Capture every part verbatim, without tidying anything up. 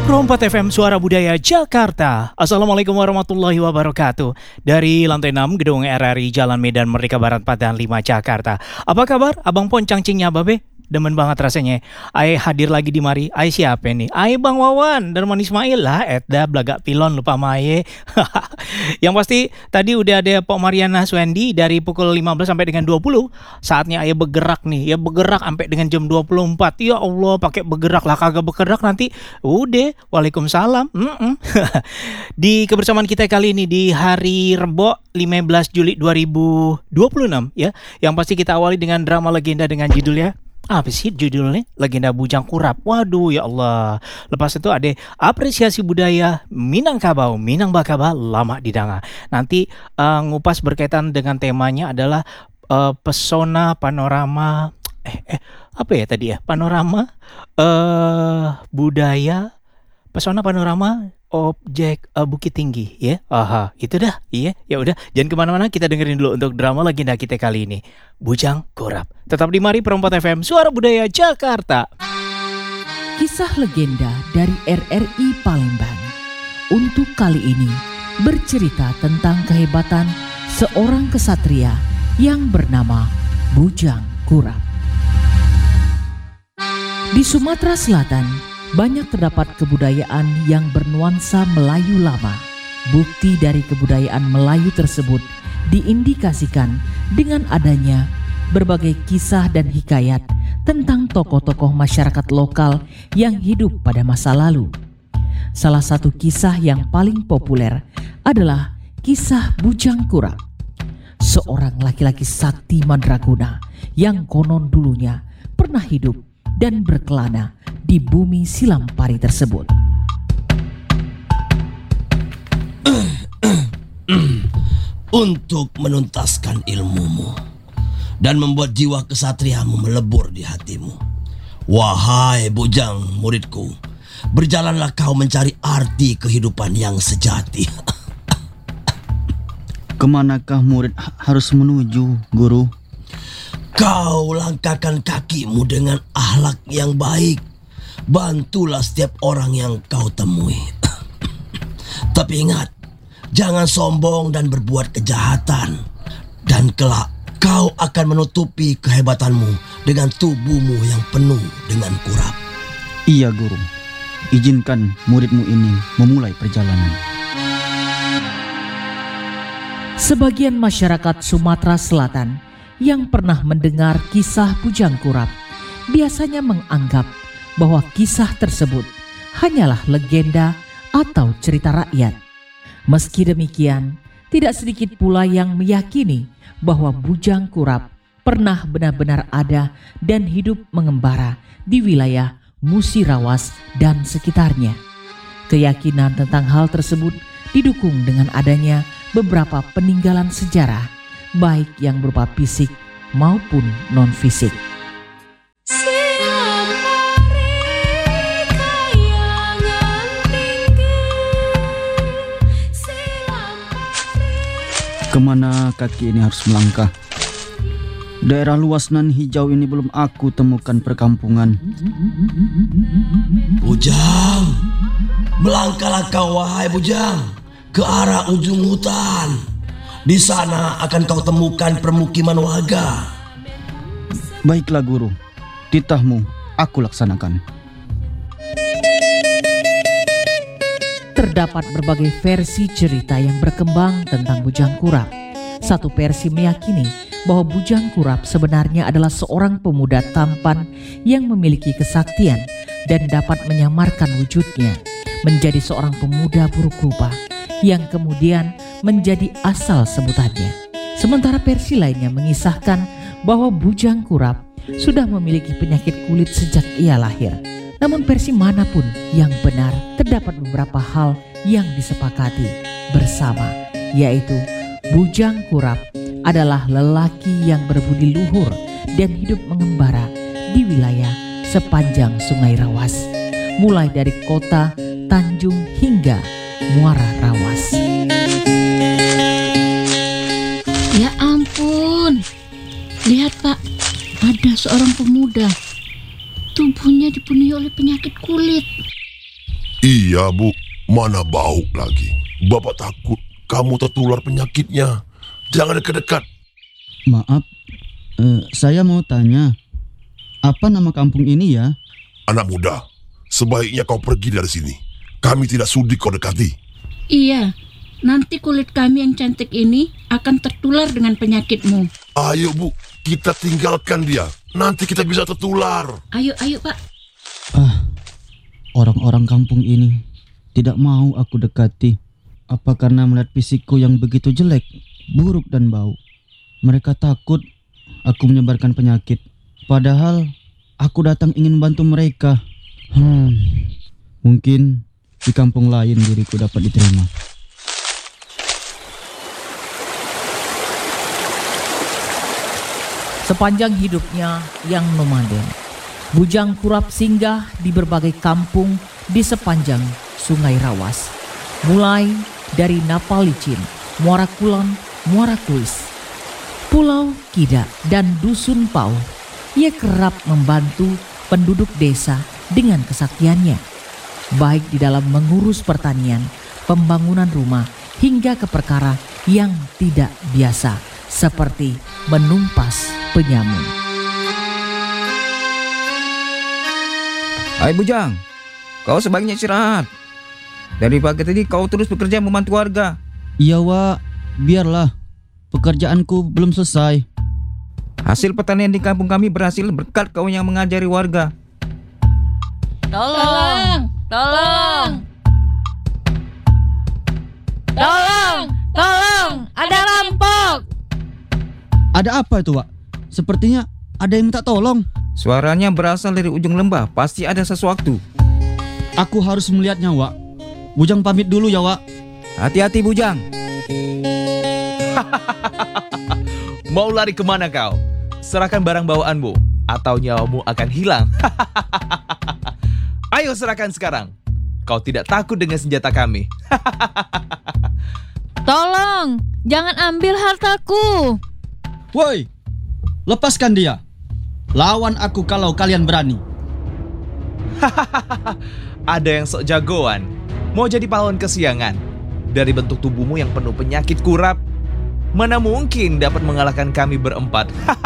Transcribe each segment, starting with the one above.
Rompat F M Suara Budaya Jakarta. Assalamualaikum warahmatullahi wabarakatuh. Dari lantai enam Gedung R R I Jalan Medan Merdeka Barat empat dan lima Jakarta. Apa kabar Abang Pon Cangcingnya Babe? Demen banget rasanya. Ae hadir lagi di mari. Ae siapa nih? Ae Bang Wawan Darman Ismail lah. Edda belagak pilon lupa mae. Yang pasti tadi udah ada Pok Mariana Swendi dari pukul lima belas sampai dengan dua puluh. Saatnya Ae bergerak nih. Ya bergerak sampai dengan jam dua puluh empat. Ya Allah pakai bergerak lah, kagak bergerak nanti udah waalaikumsalam. Di kebersamaan kita kali ini di hari Rebo lima belas Juli dua ribu dua puluh enam ya. Yang pasti kita awali dengan drama legenda dengan judulnya apa sih judulnya? Legenda Bujang Kurap. Waduh ya Allah. Lepas itu ada apresiasi budaya Minangkabau, Minangkabau lama didanga. Nanti uh, ngupas berkaitan dengan temanya adalah uh, pesona panorama eh, eh apa ya tadi ya? Panorama uh, budaya pesona panorama objek uh, Bukit Tinggi ya. Aha, itu dah. Iya, ya udah. Jangan kemana-mana, kita dengerin dulu untuk drama legenda kita kali ini, Bujang Kurap. Tetap di Mari Perempat F M Suara Budaya Jakarta. Kisah legenda dari R R I Palembang. Untuk kali ini bercerita tentang kehebatan seorang kesatria yang bernama Bujang Kurap. Di Sumatera Selatan banyak terdapat kebudayaan yang bernuansa Melayu lama. Bukti dari kebudayaan Melayu tersebut diindikasikan dengan adanya berbagai kisah dan hikayat tentang tokoh-tokoh masyarakat lokal yang hidup pada masa lalu. Salah satu kisah yang paling populer adalah kisah Bujang Kurap, seorang laki-laki sakti mandraguna yang konon dulunya pernah hidup dan berkelana di bumi Silampari tersebut. Untuk menuntaskan ilmumu dan membuat jiwa kesatriamu melebur di hatimu, wahai Bujang muridku, berjalanlah kau mencari arti kehidupan yang sejati. Kemanakah murid harus menuju, Guru? Kau langkahkan kakimu dengan akhlak yang baik. Bantulah setiap orang yang kau temui. Tapi ingat, jangan sombong dan berbuat kejahatan. Dan kelak kau akan menutupi kehebatanmu dengan tubuhmu yang penuh dengan kurap. Iya, Guru. Izinkan muridmu ini memulai perjalanan. Sebagian masyarakat Sumatera Selatan yang pernah mendengar kisah Bujang Kurap biasanya menganggap bahwa kisah tersebut hanyalah legenda atau cerita rakyat. Meski demikian, tidak sedikit pula yang meyakini bahwa Bujang Kurap pernah benar-benar ada dan hidup mengembara di wilayah Musirawas dan sekitarnya. Keyakinan tentang hal tersebut didukung dengan adanya beberapa peninggalan sejarah, baik yang berupa fisik maupun non-fisik. Kemana kaki ini harus melangkah? Daerah luas nan hijau ini belum aku temukan perkampungan. Bujang, melangkahlah kau wahai Bujang ke arah ujung hutan. Di sana akan kau temukan permukiman warga. Baiklah Guru, titahmu aku laksanakan. Terdapat berbagai versi cerita yang berkembang tentang Bujang Kurap. Satu versi meyakini bahwa Bujang Kurap sebenarnya adalah seorang pemuda tampan yang memiliki kesaktian dan dapat menyamarkan wujudnya menjadi seorang pemuda buruk rupa yang kemudian menjadi asal sebutannya. Sementara versi lainnya mengisahkan bahwa Bujang Kurap sudah memiliki penyakit kulit sejak ia lahir. Namun versi manapun yang benar, terdapat beberapa hal yang disepakati bersama, yaitu Bujang Kurap adalah lelaki yang berbudi luhur dan hidup mengembara di wilayah sepanjang Sungai Rawas, mulai dari kota Tanjung hingga Muara Rawas. Ya ampun, lihat Pak, ada seorang pemuda. Tubuhnya dipenuhi oleh penyakit kulit. Iya, Bu. Mana bau lagi. Bapak takut kamu tertular penyakitnya. Jangan dekat-dekat. Maaf, eh, saya mau tanya, apa nama kampung ini ya? Anak muda, sebaiknya kau pergi dari sini. Kami tidak sudi kau dekati. Iya, nanti kulit kami yang cantik ini akan tertular dengan penyakitmu. Ayo, Bu, kita tinggalkan dia. Nanti kita bisa tertular. Ayo, ayo Pak. Ah, orang-orang kampung ini tidak mau aku dekati. Apa karena melihat fisikku yang begitu jelek, buruk dan bau? Mereka takut aku menyebarkan penyakit. Padahal aku datang ingin membantu mereka. Hmm, mungkin di kampung lain diriku dapat diterima. Sepanjang hidupnya yang nomaden, Bujang Kurap singgah di berbagai kampung di sepanjang Sungai Rawas. Mulai dari Napalicin, Muara Kulon, Muara Kuis, Pulau Kida, dan Dusun Pau. Ia kerap membantu penduduk desa dengan kesaktiannya, baik di dalam mengurus pertanian, pembangunan rumah, hingga ke perkara yang tidak biasa, seperti menumpas penyamun. Hai Bujang, kau sebaiknya istirahat. Dari pagi tadi kau terus bekerja membantu warga. Iya Wak, biarlah. Pekerjaanku belum selesai. Hasil pertanian di kampung kami berhasil berkat kau yang mengajari warga. Tolong, tolong, tolong, tolong, ada rampok. Ada apa itu Wak? Sepertinya ada yang minta tolong. Suaranya berasal dari ujung lembah, pasti ada sesuatu. Aku harus melihatnya Wak. Bujang pamit dulu ya Wak. Hati-hati Bujang. Mau lari kemana kau? Serahkan barang bawaanmu, atau nyawamu akan hilang. Ayo serahkan sekarang. Kau tidak takut dengan senjata kami. Tolong, jangan ambil hartaku. Woi, lepaskan dia. Lawan aku kalau kalian berani. Ada yang sok jagoan. Mau jadi pahlawan kesiangan. Dari bentuk tubuhmu yang penuh penyakit kurap, mana mungkin dapat mengalahkan kami berempat.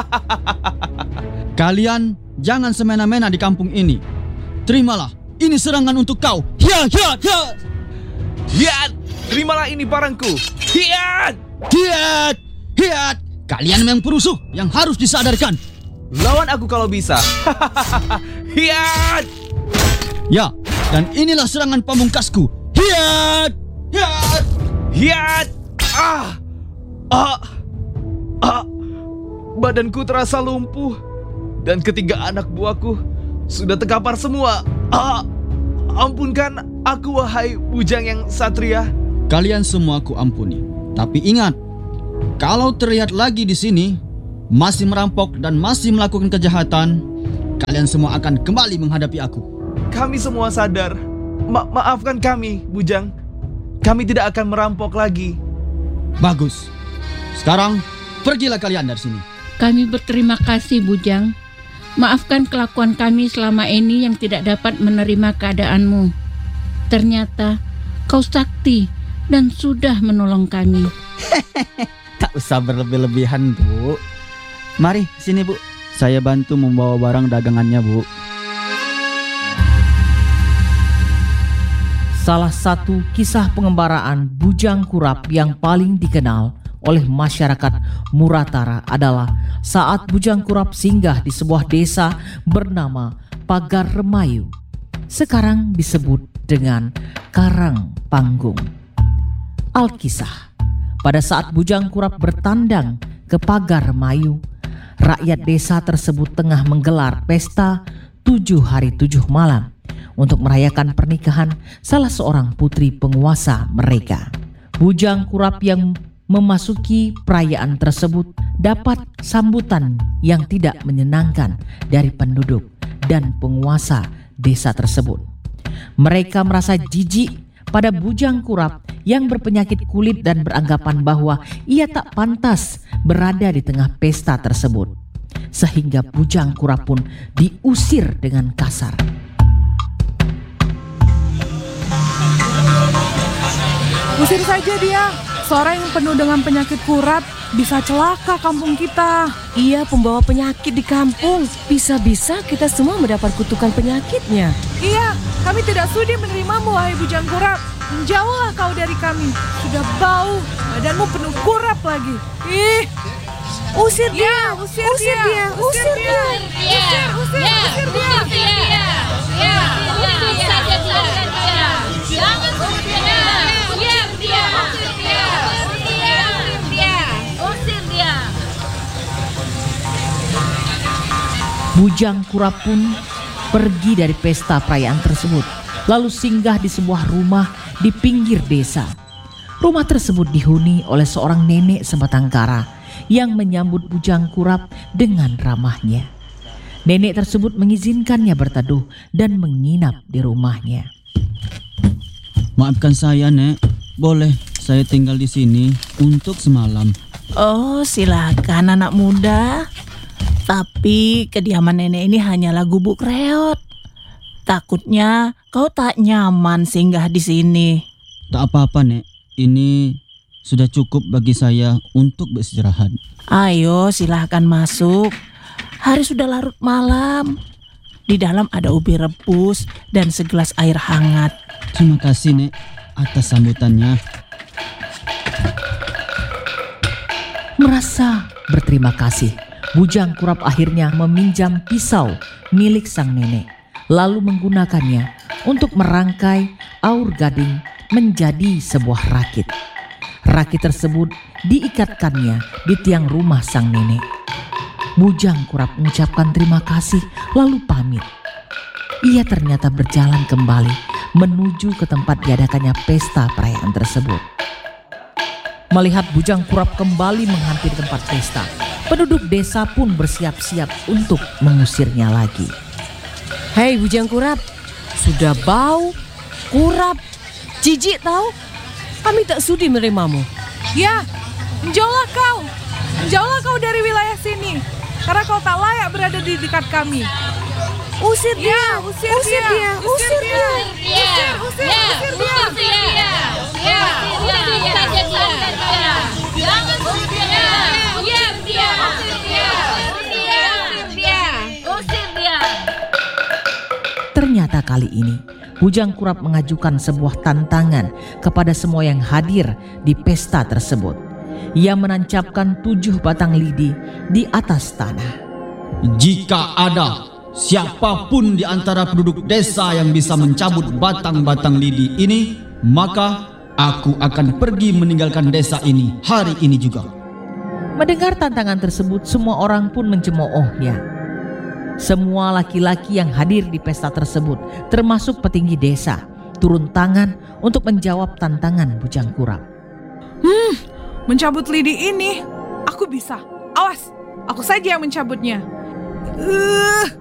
Kalian jangan semena-mena di kampung ini. Terimalah, ini serangan untuk kau. Hiat, hiat, hiat. Hiat, terimalah ini barangku. Hiat, Hiat, hiat. Kalian memang perusuh yang harus disadarkan. lawan aku kalau bisa. Hiat. Ya, dan inilah serangan pamungkasku. Hiat, hiat. Hiat. Ah. Ah. Ah. Badanku terasa lumpuh. Dan ketiga anak buahku sudah terkapar semua. Ah. Ampunkan aku wahai bujang yang satria. Kalian semua aku ampuni. Tapi ingat, kalau terlihat lagi di sini masih merampok dan masih melakukan kejahatan, kalian semua akan kembali menghadapi aku. Kami semua sadar. Ma- maafkan kami, bujang. Kami tidak akan merampok lagi. Bagus. Sekarang pergilah kalian dari sini. Kami berterima kasih Bujang. Maafkan kelakuan kami selama ini yang tidak dapat menerima keadaanmu. Ternyata kau sakti dan sudah menolong kami. Tak usah berlebih-lebihan, Bu. Mari, sini, Bu. Saya bantu membawa barang dagangannya, Bu. Salah satu kisah pengembaraan Bujang Kurap yang paling dikenal oleh masyarakat Muratara adalah saat Bujang Kurap singgah di sebuah desa bernama Pagar Remayu, sekarang disebut dengan Karang Panggung. Alkisah, pada saat Bujang Kurap bertandang ke Pagar Remayu, rakyat desa tersebut tengah menggelar pesta tujuh hari tujuh malam untuk merayakan pernikahan salah seorang putri penguasa mereka. Bujang Kurap yang memasuki perayaan tersebut dapat sambutan yang tidak menyenangkan dari penduduk dan penguasa desa tersebut. Mereka merasa jijik pada Bujang Kurap yang berpenyakit kulit dan beranggapan bahwa ia tak pantas berada di tengah pesta tersebut. Sehingga Bujang Kurap pun diusir dengan kasar. Usir saja dia. Seorang yang penuh dengan penyakit kurat bisa celaka kampung kita. Ia pembawa penyakit di kampung. Bisa-bisa kita semua mendapat kutukan penyakitnya. Iya, kami tidak sudi menerimamu, wahai bujang kurap. Menjauhlah kau dari kami. Sudah bau, badanmu penuh kurap lagi. Ih, Usir dia, ya, usir, usir dia, dia, usir dia. Usir, usir, Ya, usir dia. usir dia. Ya, usir saja dia. Jangan usir dia. Usir dia. Usir dia. Usir dia. Usir dia. Bujang Kurap pun pergi dari pesta perayaan tersebut, lalu singgah di sebuah rumah di pinggir desa. Rumah tersebut dihuni oleh seorang nenek sebatang kara yang menyambut Bujang Kurap dengan ramahnya. Nenek tersebut mengizinkannya berteduh dan menginap di rumahnya. Maafkan saya, Nek. Boleh saya tinggal di sini untuk semalam? Oh, silakan anak muda. Tapi kediaman nenek ini hanyalah gubuk reot. Takutnya kau tak nyaman singgah di sini. Tak apa-apa, Nek. Ini sudah cukup bagi saya untuk beristirahat. Ayo, silahkan masuk. Hari sudah larut malam. Di dalam ada ubi rebus dan segelas air hangat. Terima kasih, Nek, atas sambutannya. Merasa berterima kasih, Bujang Kurap akhirnya meminjam pisau milik sang nenek, lalu menggunakannya untuk merangkai aur gading menjadi sebuah rakit. Rakit tersebut diikatkannya di tiang rumah sang nenek. Bujang Kurap mengucapkan terima kasih lalu pamit. Ia ternyata berjalan kembali menuju ke tempat diadakannya pesta perayaan tersebut. Melihat Bujang Kurap kembali menghampiri tempat pesta, penduduk desa pun bersiap-siap untuk mengusirnya lagi. Hei Bujang Kurap, sudah bau, kurap, jijik tahu. Kami tak sudi menerimamu. Ya, menjauhlah kau. Menjauhlah kau dari wilayah sini. Karena kau tak layak berada di dekat kami. Usir dia, Ya, usir, usir dia, usir dia. Usir, usir, Ya, usir dia. usir dia. Ya, usir saja dia. Jangan usir dia. Usir dia. Usir dia. Usir dia. Usir dia. Ternyata kali ini Bujang Kurap mengajukan sebuah tantangan kepada semua yang hadir di pesta tersebut. Ia menancapkan tujuh batang lidi di atas tanah. Jika ada siapapun di antara penduduk desa yang bisa mencabut batang-batang lidi ini, maka aku akan pergi meninggalkan desa ini hari ini juga. Mendengar tantangan tersebut, semua orang pun mencemoohnya. Semua laki-laki yang hadir di pesta tersebut, termasuk petinggi desa, turun tangan untuk menjawab tantangan Bujang Kurap. Hmm, mencabut lidi ini, aku bisa. Awas, aku saja yang mencabutnya. Uh,